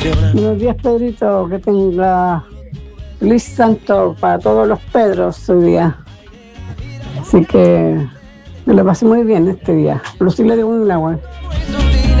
Buenos días, Pedrito, que tenga feliz santo para todos los Pedros hoy día. Así que lo pasé muy bien este día. Lucila de un agua.